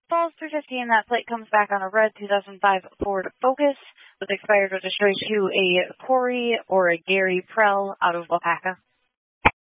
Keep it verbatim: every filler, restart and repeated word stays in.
Falls three fifty, and that plate comes back on a red two thousand five Ford Focus with expired registration to a Corey or a Gary Prell out of Wapaka.